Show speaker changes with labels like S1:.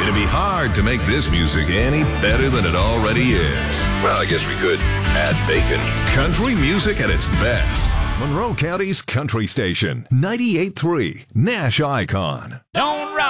S1: It'd be hard to make this music any better than it already is. Well, I guess we could add bacon. Country music at its best. Monroe County's country station, 98.3 Nash Icon.
S2: Don't rock.